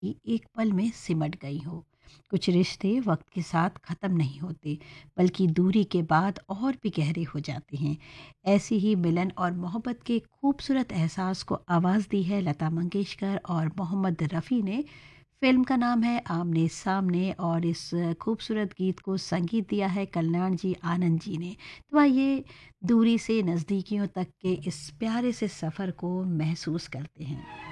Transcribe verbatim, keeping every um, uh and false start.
कि एक पल में सिमट गई हो। कुछ रिश्ते वक्त के साथ ख़त्म नहीं होते, बल्कि दूरी के बाद और भी गहरे हो जाते हैं। ऐसी ही मिलन और मोहब्बत के खूबसूरत एहसास को आवाज़ दी है लता मंगेशकर और मोहम्मद रफ़ी ने। फ़िल्म का नाम है आमने सामने और इस खूबसूरत गीत को संगीत दिया है कल्याण जी आनंद जी ने। तो आइए दूरी से नज़दीकियों तक के इस प्यारे से सफ़र को महसूस करते हैं।